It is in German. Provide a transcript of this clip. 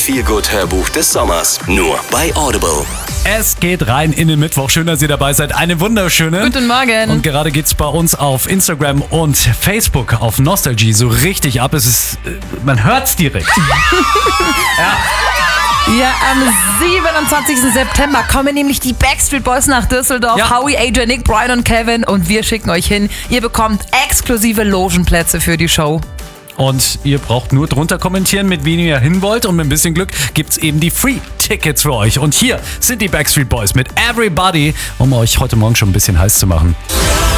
Feel-Good-Hörbuch des Sommers. Nur bei Audible. Es geht rein in den Mittwoch. Schön, dass ihr dabei seid. Eine wunderschöne. Guten Morgen. Und gerade geht's bei uns auf Instagram und Facebook auf Nostalgie so richtig ab. Es ist, man hört's direkt. Ja, am 27. September kommen nämlich die Backstreet Boys nach Düsseldorf. Ja. Howie, AJ, Nick, Brian und Kevin. Und wir schicken euch hin. Ihr bekommt exklusive Logenplätze für die Show. Und ihr braucht nur drunter kommentieren, mit wem ihr hin wollt. Und mit ein bisschen Glück gibt's eben die Free-Tickets für euch. Und hier sind die Backstreet Boys mit Everybody, um euch heute Morgen schon ein bisschen heiß zu machen.